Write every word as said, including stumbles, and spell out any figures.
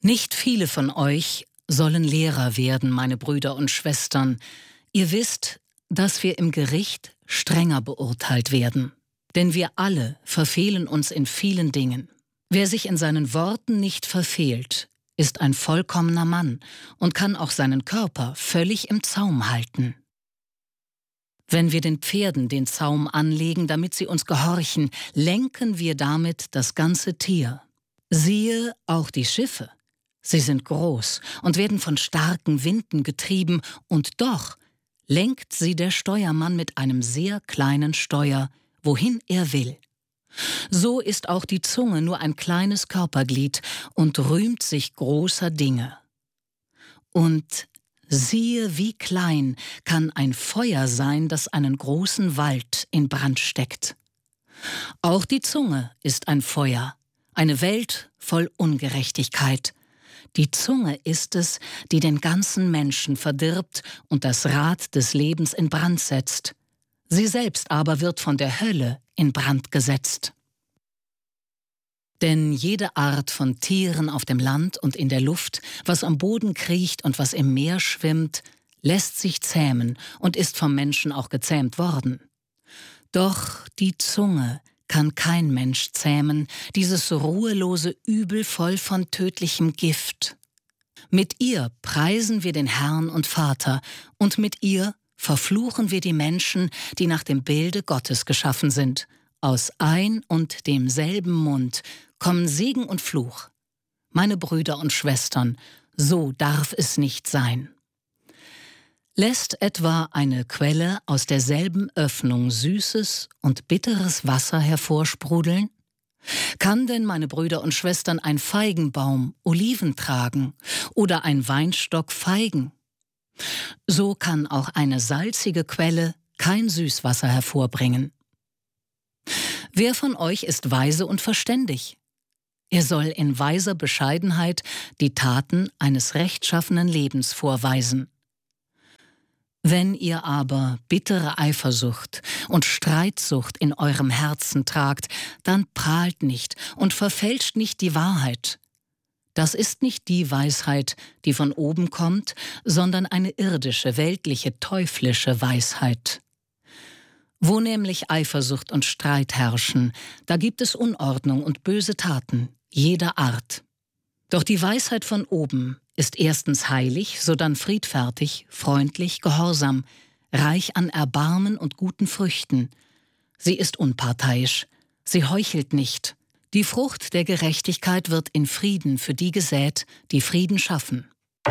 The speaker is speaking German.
Nicht viele von euch sollen Lehrer werden, meine Brüder und Schwestern. Ihr wisst, dass wir im Gericht strenger beurteilt werden. Denn wir alle verfehlen uns in vielen Dingen. Wer sich in seinen Worten nicht verfehlt, ist ein vollkommener Mann und kann auch seinen Körper völlig im Zaum halten. Wenn wir den Pferden den Zaum anlegen, damit sie uns gehorchen, lenken wir damit das ganze Tier. Siehe auch die Schiffe. Sie sind groß und werden von starken Winden getrieben, und doch lenkt sie der Steuermann mit einem sehr kleinen Steuer, wohin er will. So ist auch die Zunge nur ein kleines Körperglied und rühmt sich großer Dinge. Und siehe, wie klein kann ein Feuer sein, das einen großen Wald in Brand steckt. Auch die Zunge ist ein Feuer, eine Welt voll Ungerechtigkeit. Die Zunge ist es, die den ganzen Menschen verdirbt und das Rad des Lebens in Brand setzt. Sie selbst aber wird von der Hölle in Brand gesetzt. Denn jede Art von Tieren auf dem Land und in der Luft, was am Boden kriecht und was im Meer schwimmt, lässt sich zähmen und ist vom Menschen auch gezähmt worden. Doch die Zunge kann kein Mensch zähmen, dieses ruhelose Übel voll von tödlichem Gift. Mit ihr preisen wir den Herrn und Vater, und mit ihr verfluchen wir die Menschen, die nach dem Bilde Gottes geschaffen sind. Aus ein und demselben Mund kommen Segen und Fluch. Meine Brüder und Schwestern, so darf es nicht sein. Lässt etwa eine Quelle aus derselben Öffnung süßes und bitteres Wasser hervorsprudeln? Kann denn, meine Brüder und Schwestern, ein Feigenbaum Oliven tragen oder ein Weinstock Feigen? So kann auch eine salzige Quelle kein Süßwasser hervorbringen. Wer von euch ist weise und verständig? Er soll in weiser Bescheidenheit die Taten eines rechtschaffenen Lebens vorweisen. Wenn ihr aber bittere Eifersucht und Streitsucht in eurem Herzen tragt, dann prahlt nicht und verfälscht nicht die Wahrheit. Das ist nicht die Weisheit, die von oben kommt, sondern eine irdische, weltliche, teuflische Weisheit. Wo nämlich Eifersucht und Streit herrschen, da gibt es Unordnung und böse Taten jeder Art. Doch die Weisheit von oben ist erstens heilig, sodann friedfertig, freundlich, gehorsam, reich an Erbarmen und guten Früchten. Sie ist unparteiisch, sie heuchelt nicht. Die Frucht der Gerechtigkeit wird in Frieden für die gesät, die Frieden schaffen.